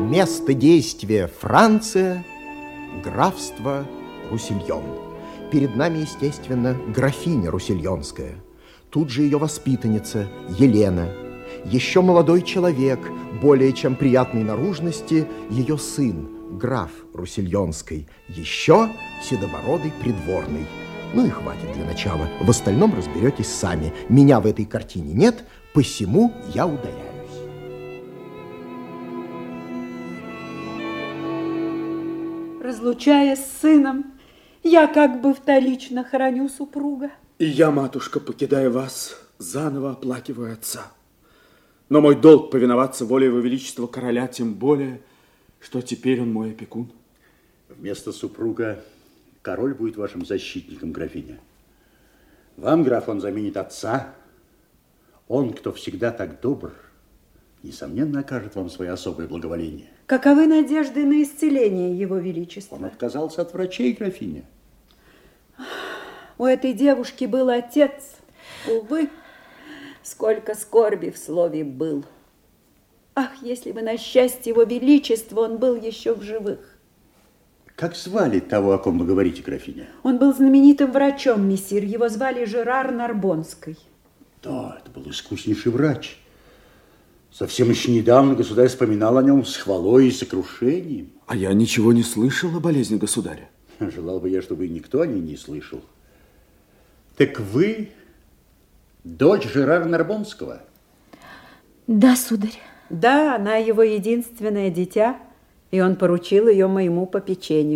Место действия Франция, графство Руссельон. Перед нами, естественно, графиня Руссельонская. Тут же ее воспитанница Елена. Еще молодой человек, более чем приятной наружности, ее сын, граф Руссельонский. Еще седобородый придворный. Ну и хватит для начала. В остальном разберетесь сами. Меня в этой картине нет, посему я удаляюсь. Разлучаясь с сыном, я как бы вторично хороню супруга. И я, матушка, покидая вас, заново оплакиваю отца. Но мой долг повиноваться воле его величества короля, тем более, что теперь он мой опекун. Вместо супруга король будет вашим защитником, графиня. Вам, граф, он заменит отца. Он, кто всегда так добр, несомненно, окажет вам свое особое благоволение. Каковы надежды на исцеление его величества? Он отказался от врачей, графиня. У этой девушки был отец. Увы, сколько скорби в слове «был». Ах, если бы на счастье его величества он был еще в живых. Как звали того, о ком вы говорите, графиня? Он был знаменитым врачом, мессир. Его звали Жерар Нарбонский. Да, это был искуснейший врач. Совсем еще недавно государь вспоминал о нем с хвалой и сокрушением. А я ничего не слышал о болезни государя. Желал бы я, чтобы никто о ней не слышал. Так вы дочь Жерара Нарбонского? Да, сударь. Да, она его единственное дитя, и он поручил ее моему попечению.